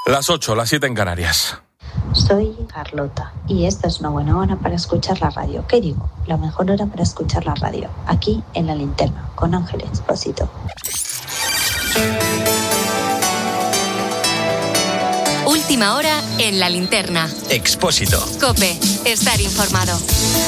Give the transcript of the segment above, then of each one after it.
Las 8, las 7 en Canarias. Soy Carlota y esta es una buena hora para escuchar la radio. ¿Qué digo? La mejor hora para escuchar la radio. Aquí en La Linterna, con Ángel Expósito. Última hora en La Linterna. Expósito. COPE. Estar informado.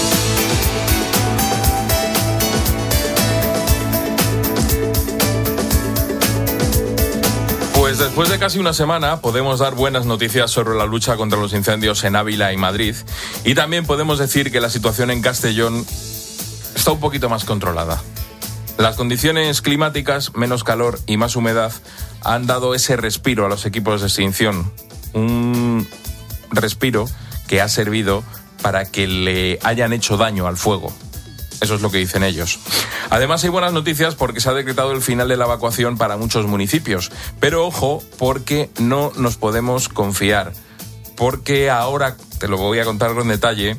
Pues después de casi una semana podemos dar buenas noticias sobre la lucha contra los incendios en Ávila y Madrid. Y también podemos decir que la situación en Castellón está un poquito más controlada. Las condiciones climáticas, menos calor y más humedad, han dado ese respiro a los equipos de extinción. Un respiro que ha servido para que le hayan hecho daño al fuego. Eso es lo que dicen ellos. Además hay buenas noticias porque se ha decretado el final de la evacuación para muchos municipios. Pero ojo, porque no nos podemos confiar. Porque ahora, te lo voy a contar con detalle,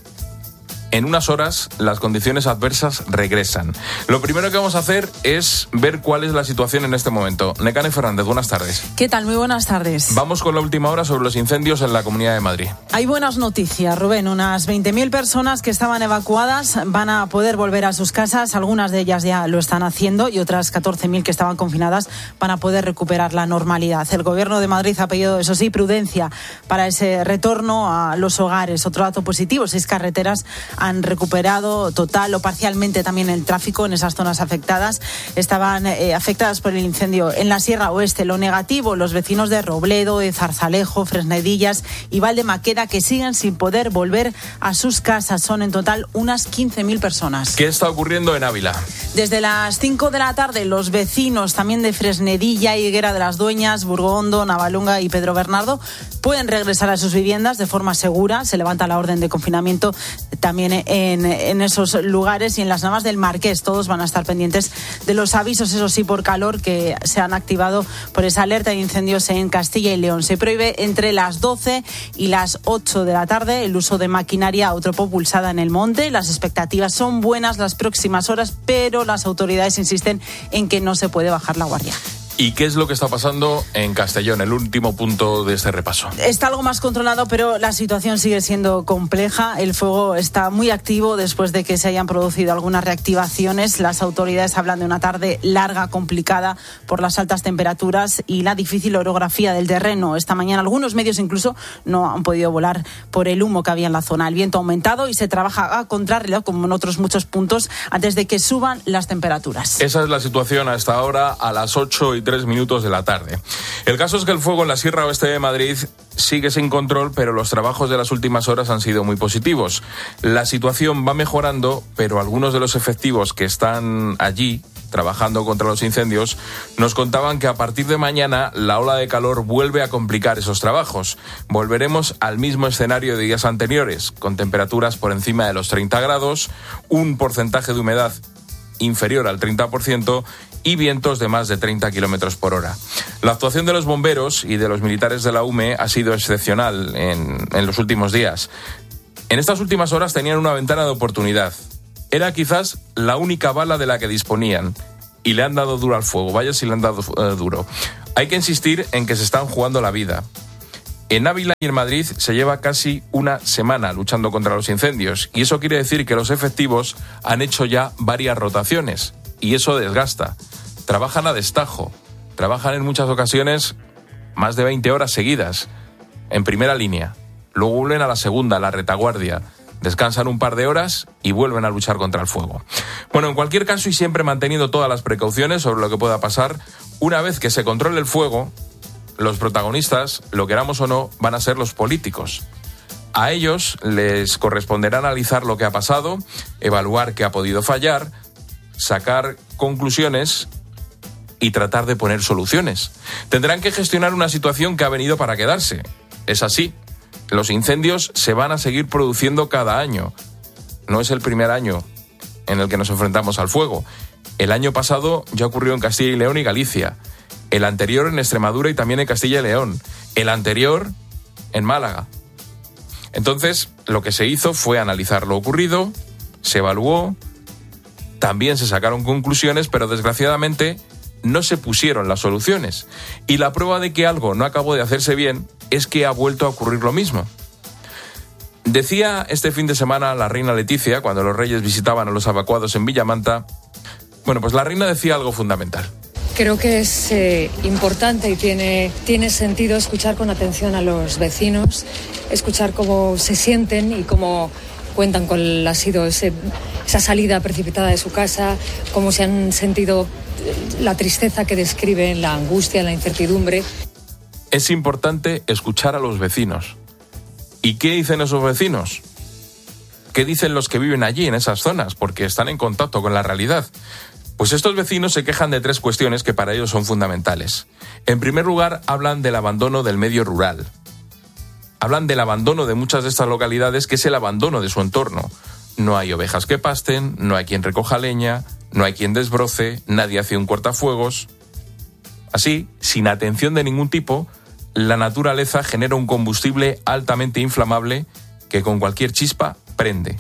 en unas horas las condiciones adversas regresan. Lo primero que vamos a hacer es ver cuál es la situación en este momento. Nekane Fernández, buenas tardes. ¿Qué tal? Muy buenas tardes. Vamos con la última hora sobre los incendios en la Comunidad de Madrid. Hay buenas noticias, Rubén. Unas 20.000 personas que estaban evacuadas van a poder volver a sus casas. Algunas de ellas ya lo están haciendo y otras 14.000 que estaban confinadas van a poder recuperar la normalidad. El Gobierno de Madrid ha pedido, eso sí, prudencia para ese retorno a los hogares. Otro dato positivo, 6 carreteras han recuperado total o parcialmente también el tráfico en esas zonas afectadas. Estaban afectadas por el incendio en la Sierra Oeste. Lo negativo, los vecinos de Robledo, de Zarzalejo, Fresnedillas y Valdemaqueda que siguen sin poder volver a sus casas. Son en total unas 15.000 personas. ¿Qué está ocurriendo en Ávila? Desde las 5 de la tarde, los vecinos también de Fresnedilla, Higuera de las Dueñas, Burgondo, Navalunga y Pedro Bernardo pueden regresar a sus viviendas de forma segura. Se levanta la orden de confinamiento también en esos lugares y en las Navas del Marqués. Todos van a estar pendientes de los avisos, eso sí, por calor que se han activado por esa alerta de incendios en Castilla y León. Se prohíbe entre las 12 y las 8 de la tarde el uso de maquinaria autopropulsada en el monte. Las expectativas son buenas las próximas horas, pero las autoridades insisten en que no se puede bajar la guardia. ¿Y qué es lo que está pasando en Castellón, el último punto de este repaso? Está algo más controlado, pero la situación sigue siendo compleja. El fuego está muy activo después de que se hayan producido algunas reactivaciones. Las autoridades hablan de una tarde larga, complicada por las altas temperaturas y la difícil orografía del terreno. Esta mañana algunos medios incluso no han podido volar por el humo que había en la zona. El viento ha aumentado y se trabaja a contrarreloj, como en otros muchos puntos, antes de que suban las temperaturas. Esa es la situación hasta ahora a las 8:03 de la tarde. El caso es que el fuego en la Sierra Oeste de Madrid sigue sin control, pero los trabajos de las últimas horas han sido muy positivos. La situación va mejorando, pero algunos de los efectivos que están allí trabajando contra los incendios nos contaban que a partir de mañana la ola de calor vuelve a complicar esos trabajos. Volveremos al mismo escenario de días anteriores, con temperaturas por encima de los 30 grados, un porcentaje de humedad inferior al 30% y vientos de más de 30 kilómetros por hora. La actuación de los bomberos y de los militares de la UME ha sido excepcional en los últimos días. En estas últimas horas tenían una ventana de oportunidad. Era quizás la única bala de la que disponían y le han dado duro al fuego. Vaya si le han dado duro. Hay que insistir en que se están jugando la vida. En Ávila y en Madrid se lleva casi una semana luchando contra los incendios y eso quiere decir que los efectivos han hecho ya varias rotaciones y eso desgasta. Trabajan a destajo, trabajan en muchas ocasiones más de 20 horas seguidas en primera línea, luego vuelven a la segunda, a la retaguardia, descansan un par de horas y vuelven a luchar contra el fuego. Bueno, en cualquier caso y siempre manteniendo todas las precauciones sobre lo que pueda pasar, una vez que se controle el fuego, los protagonistas, lo queramos o no, van a ser los políticos. A ellos les corresponderá analizar lo que ha pasado, evaluar qué ha podido fallar, sacar conclusiones y tratar de poner soluciones. Tendrán que gestionar una situación que ha venido para quedarse. Es así. Los incendios se van a seguir produciendo cada año. No es el primer año en el que nos enfrentamos al fuego. El año pasado ya ocurrió en Castilla y León y Galicia. El anterior en Extremadura y también en Castilla y León. El anterior en Málaga. Entonces, lo que se hizo fue analizar lo ocurrido, se evaluó, también se sacaron conclusiones, pero desgraciadamente no se pusieron las soluciones. Y la prueba de que algo no acabó de hacerse bien es que ha vuelto a ocurrir lo mismo. Decía este fin de semana la reina Leticia, cuando los reyes visitaban a los evacuados en Villamanta, pues la reina decía algo fundamental. Creo que es importante y tiene sentido escuchar con atención a los vecinos, escuchar cómo se sienten y cómo cuentan cuál ha sido esa salida precipitada de su casa, cómo se han sentido, la tristeza que describen, la angustia, la incertidumbre. Es importante escuchar a los vecinos. ¿Y qué dicen esos vecinos? ¿Qué dicen los que viven allí, en esas zonas? Porque están en contacto con la realidad. Pues estos vecinos se quejan de 3 cuestiones que para ellos son fundamentales. En primer lugar, hablan del abandono del medio rural. Hablan del abandono de muchas de estas localidades, que es el abandono de su entorno. No hay ovejas que pasten, no hay quien recoja leña, no hay quien desbroce, nadie hace un cortafuegos. Así, sin atención de ningún tipo, la naturaleza genera un combustible altamente inflamable que con cualquier chispa prende.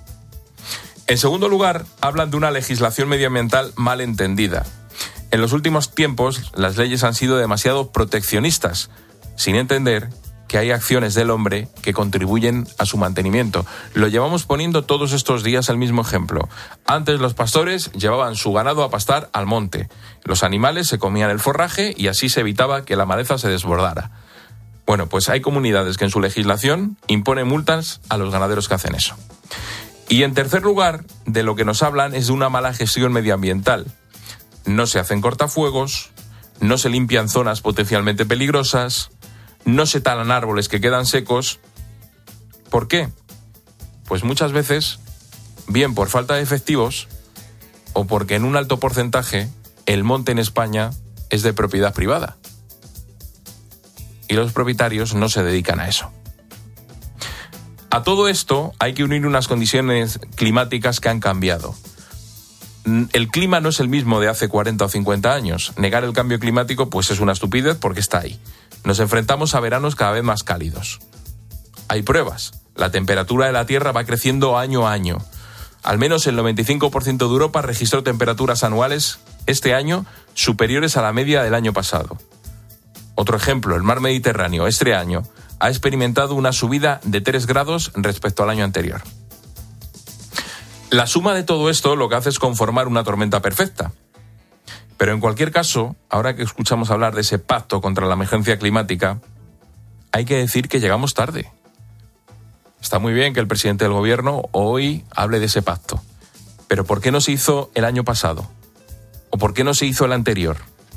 En segundo lugar, hablan de una legislación medioambiental mal entendida. En los últimos tiempos, las leyes han sido demasiado proteccionistas, sin entender que hay acciones del hombre que contribuyen a su mantenimiento. Lo llevamos poniendo todos estos días el mismo ejemplo. Antes los pastores llevaban su ganado a pastar al monte. Los animales se comían el forraje y así se evitaba que la maleza se desbordara. Pues hay comunidades que en su legislación imponen multas a los ganaderos que hacen eso. Y en tercer lugar, de lo que nos hablan es de una mala gestión medioambiental. No se hacen cortafuegos, no se limpian zonas potencialmente peligrosas, no se talan árboles que quedan secos. ¿Por qué? Pues muchas veces, bien por falta de efectivos, o porque en un alto porcentaje el monte en España es de propiedad privada. Y los propietarios no se dedican a eso. A todo esto hay que unir unas condiciones climáticas que han cambiado. El clima no es el mismo de hace 40 o 50 años. Negar el cambio climático es una estupidez porque está ahí. Nos enfrentamos a veranos cada vez más cálidos. Hay pruebas. La temperatura de la Tierra va creciendo año a año. Al menos el 95% de Europa registró temperaturas anuales este año superiores a la media del año pasado. Otro ejemplo, el mar Mediterráneo este año ha experimentado una subida de 3 grados respecto al año anterior. La suma de todo esto lo que hace es conformar una tormenta perfecta. Pero en cualquier caso, ahora que escuchamos hablar de ese pacto contra la emergencia climática, hay que decir que llegamos tarde. Está muy bien que el presidente del gobierno hoy hable de ese pacto. Pero ¿por qué no se hizo el año pasado? ¿O por qué no se hizo el anterior?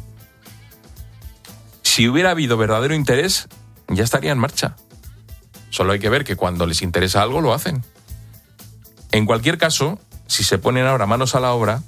Si hubiera habido verdadero interés, ya estaría en marcha. Solo hay que ver que cuando les interesa algo lo hacen. En cualquier caso, si se ponen ahora manos a la obra,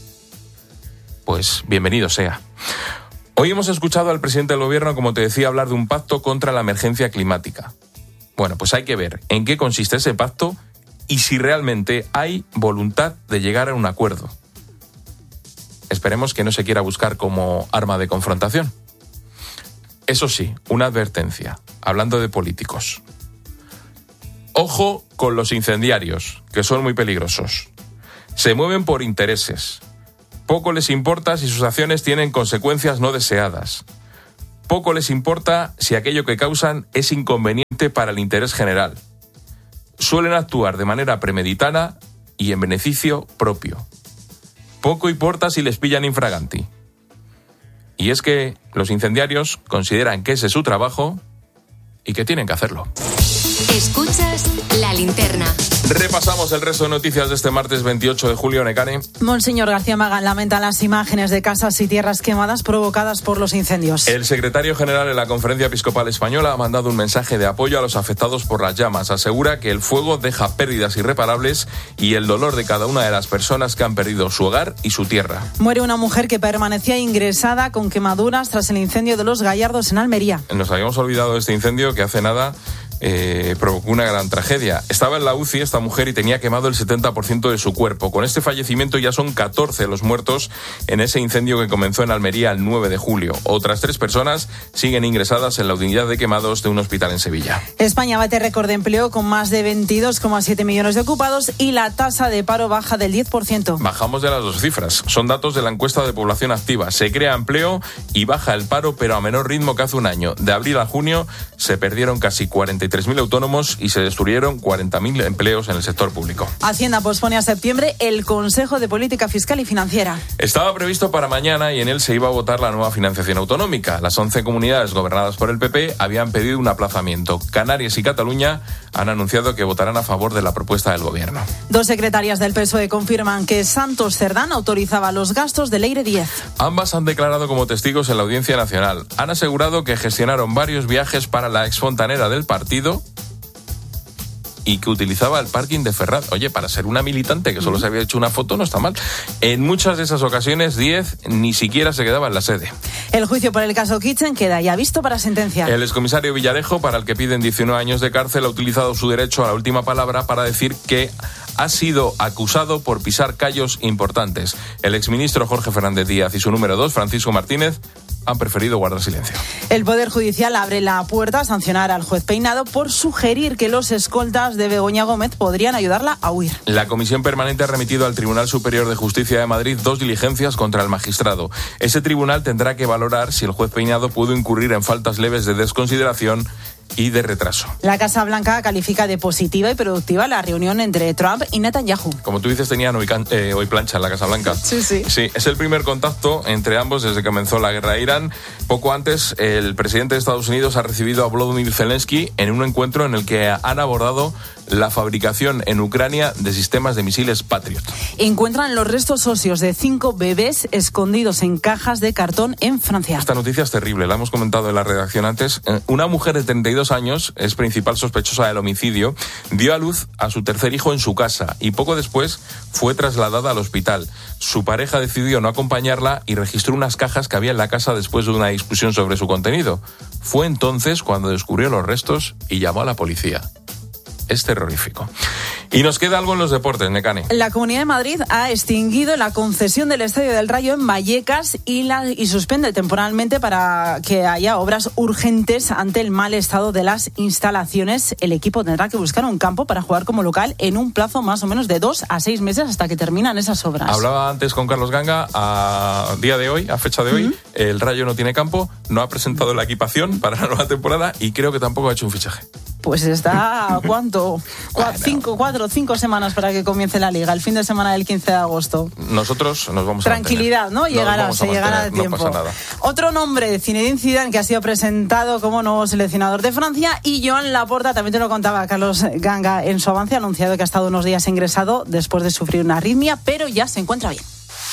pues bienvenido sea. Hoy hemos escuchado al presidente del gobierno, como te decía, hablar de un pacto contra la emergencia climática. Pues hay que ver en qué consiste ese pacto y si realmente hay voluntad de llegar a un acuerdo. Esperemos que no se quiera buscar como arma de confrontación. Eso sí, una advertencia, hablando de políticos. Ojo con los incendiarios, que son muy peligrosos. Se mueven por intereses. Poco les importa si sus acciones tienen consecuencias no deseadas. Poco les importa si aquello que causan es inconveniente para el interés general. Suelen actuar de manera premeditada y en beneficio propio. Poco importa si les pillan infraganti. Y es que los incendiarios consideran que ese es su trabajo y que tienen que hacerlo. Escuchas La Linterna. Repasamos el resto de noticias de este martes 28 de julio, Necane. Monseñor García Magán lamenta las imágenes de casas y tierras quemadas provocadas por los incendios. El secretario general de la Conferencia Episcopal Española ha mandado un mensaje de apoyo a los afectados por las llamas. Asegura que el fuego deja pérdidas irreparables y el dolor de cada una de las personas que han perdido su hogar y su tierra. Muere una mujer que permanecía ingresada con quemaduras tras el incendio de Los Gallardos en Almería. Nos habíamos olvidado de este incendio que hace nada provocó una gran tragedia. Estaba en la UCI esta mujer y tenía quemado el 70% de su cuerpo. Con este fallecimiento ya son 14 los muertos en ese incendio que comenzó en Almería el 9 de julio. Otras 3 personas siguen ingresadas en la unidad de quemados de un hospital en Sevilla. España bate récord de empleo con más de 22,7 millones de ocupados y la tasa de paro baja del 10%. Bajamos de las 2 cifras. Son datos de la encuesta de población activa. Se crea empleo y baja el paro, pero a menor ritmo que hace un año. De abril a junio se perdieron casi 43.000 autónomos y se destruyeron 40.000 empleos en el sector público. Hacienda pospone a septiembre el Consejo de Política Fiscal y Financiera. Estaba previsto para mañana y en él se iba a votar la nueva financiación autonómica. Las 11 comunidades gobernadas por el PP habían pedido un aplazamiento. Canarias y Cataluña han anunciado que votarán a favor de la propuesta del gobierno. 2 secretarias del PSOE confirman que Santos Cerdán autorizaba los gastos del Leire 10. Ambas han declarado como testigos en la Audiencia Nacional. Han asegurado que gestionaron varios viajes para la exfontanera del partido y que utilizaba el parking de Ferraz. Oye, para ser una militante que solo se había hecho una foto no está mal. En muchas de esas ocasiones, 10 ni siquiera se quedaba en la sede. El juicio por el caso Kitchen queda ya visto para sentencia. El excomisario Villarejo, para el que piden 19 años de cárcel, ha utilizado su derecho a la última palabra para decir que ha sido acusado por pisar callos importantes. El exministro Jorge Fernández Díaz y su número 2, Francisco Martínez, han preferido guardar silencio. El Poder Judicial abre la puerta a sancionar al juez Peinado por sugerir que los escoltas de Begoña Gómez podrían ayudarla a huir. La Comisión Permanente ha remitido al Tribunal Superior de Justicia de Madrid 2 diligencias contra el magistrado. Ese tribunal tendrá que valorar si el juez Peinado pudo incurrir en faltas leves de desconsideración y de retraso. La Casa Blanca califica de positiva y productiva la reunión entre Trump y Netanyahu. Como tú dices, tenían hoy plancha en la Casa Blanca. Sí. Sí, es el primer contacto entre ambos desde que comenzó la guerra a Irán. Poco antes, el presidente de Estados Unidos ha recibido a Volodymyr Zelensky en un encuentro en el que han abordado la fabricación en Ucrania de sistemas de misiles Patriot. Encuentran los restos óseos de 5 bebés escondidos en cajas de cartón en Francia. Esta noticia es terrible, la hemos comentado en la redacción antes. Una mujer de 32 años, es principal sospechosa del homicidio, dio a luz a su tercer hijo en su casa y poco después fue trasladada al hospital. Su pareja decidió no acompañarla y registró unas cajas que había en la casa después de una discusión sobre su contenido. Fue entonces cuando descubrió los restos y llamó a la policía. Es terrorífico. Y nos queda algo en los deportes, Nekane. La Comunidad de Madrid ha extinguido la concesión del Estadio del Rayo en Vallecas y suspende temporalmente para que haya obras urgentes ante el mal estado de las instalaciones. El equipo tendrá que buscar un campo para jugar como local en un plazo más o menos de 2 a 6 meses hasta que terminan esas obras. Hablaba antes con Carlos Ganga, a día de hoy, a fecha de hoy, el Rayo no tiene campo, no ha presentado la equipación para la nueva temporada y creo que tampoco ha hecho un fichaje. Pues está, ¿cuánto? 5 semanas para que comience la Liga, el fin de semana del 15 de agosto. Nosotros nos vamos a tranquilidad, ¿no? Se llegará de tiempo. No pasa nada. Otro nombre, Zinedine Zidane, que ha sido presentado como nuevo seleccionador de Francia, y Joan Laporta, también te lo contaba Carlos Ganga en su avance, ha anunciado que ha estado unos días ingresado después de sufrir una arritmia, pero ya se encuentra bien.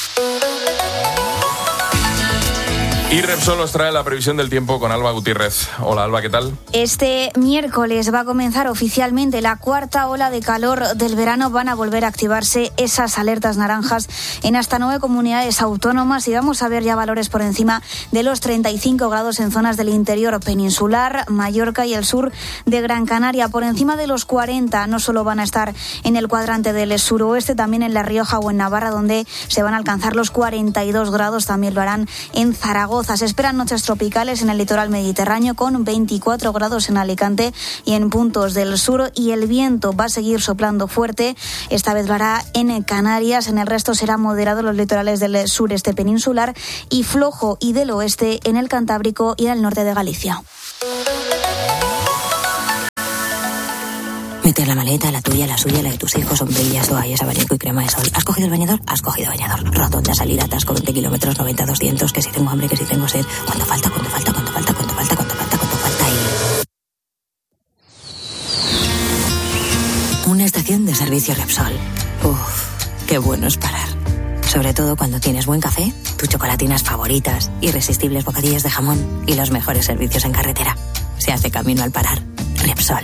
Y Repsol nos trae la previsión del tiempo con Alba Gutiérrez. Hola Alba, ¿qué tal? Este miércoles va a comenzar oficialmente la cuarta ola de calor del verano. Van a volver a activarse esas alertas naranjas en hasta 9 comunidades autónomas y vamos a ver ya valores por encima de los 35 grados en zonas del interior peninsular, Mallorca y el sur de Gran Canaria. Por encima de los 40 no solo van a estar en el cuadrante del suroeste, también en La Rioja o en Navarra, donde se van a alcanzar los 42 grados. También lo harán en Zaragoza. Se esperan noches tropicales en el litoral mediterráneo con 24 grados en Alicante y en puntos del sur, y el viento va a seguir soplando fuerte. Esta vez lo hará en Canarias, en el resto será moderado en los litorales del sureste peninsular y flojo y del oeste en el Cantábrico y en el norte de Galicia. Meter la maleta, la tuya, la suya, la de tus hijos, sombrillas, toallas, abanico y crema de sol. ¿Has cogido el bañador? Has cogido bañador. Rotonda, salida, atasco, 20 kilómetros, 90, 200, que si tengo hambre, que si tengo sed. ¿Cuánto falta? Una estación de servicio Repsol. Uf, qué bueno es parar. Sobre todo cuando tienes buen café, tus chocolatinas favoritas, irresistibles bocadillas de jamón y los mejores servicios en carretera. Se hace camino al parar. Repsol.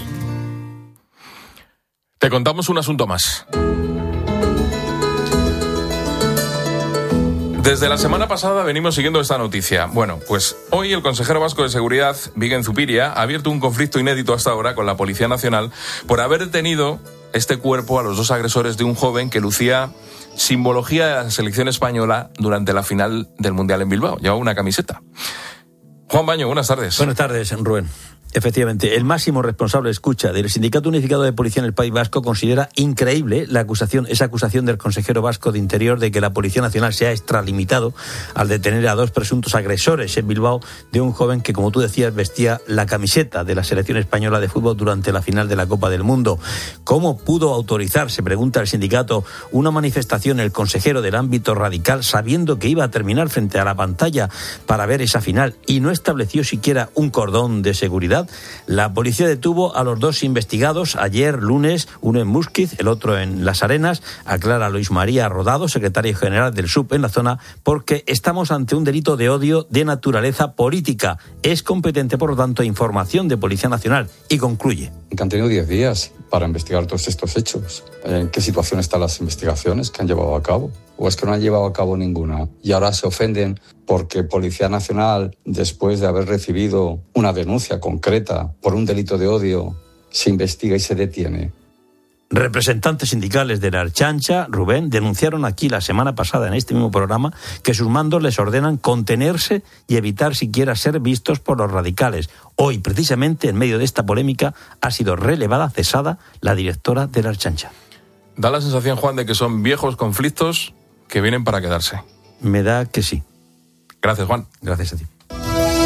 Te contamos un asunto más. Desde la semana pasada venimos siguiendo esta noticia. Bueno, pues hoy el consejero vasco de Seguridad, Bingen Zupiria, ha abierto un conflicto inédito hasta ahora con la Policía Nacional por haber detenido este cuerpo a los dos agresores de un joven que lucía simbología de la selección española durante la final del Mundial en Bilbao. Llevaba una camiseta. Juan Baño, buenas tardes. Buenas tardes, Rubén. Efectivamente, el máximo responsable de escucha del Sindicato Unificado de Policía en el País Vasco considera increíble esa acusación del consejero vasco de Interior de que la Policía Nacional se ha extralimitado al detener a dos presuntos agresores en Bilbao de un joven que, como tú decías, vestía la camiseta de la selección española de fútbol durante la final de la Copa del Mundo. ¿Cómo pudo autorizar, se pregunta el sindicato, una manifestación el consejero del ámbito radical sabiendo que iba a terminar frente a la pantalla para ver esa final y no estableció siquiera un cordón de seguridad? La policía detuvo a los dos investigados ayer lunes, uno en Musquiz, el otro en Las Arenas, aclara Luis María Rodado, secretario general del SUP en la zona, porque estamos ante un delito de odio de naturaleza política. Es competente, por lo tanto, información de Policía Nacional. Y concluye. Que han tenido 10 días para investigar todos estos hechos. ¿En qué situación están las investigaciones que han llevado a cabo? ¿O es que no han llevado a cabo ninguna? Y ahora se ofenden porque Policía Nacional, después de haber recibido una denuncia concreta por un delito de odio, se investiga y se detiene. Representantes sindicales de la Ertzaintza, Rubén, denunciaron aquí la semana pasada en este mismo programa que sus mandos les ordenan contenerse y evitar siquiera ser vistos por los radicales. Hoy, precisamente, en medio de esta polémica, ha sido relevada, cesada, la directora de la Ertzaintza. Da la sensación, Juan, de que son viejos conflictos que vienen para quedarse. Me da que sí. Gracias, Juan. Gracias a ti.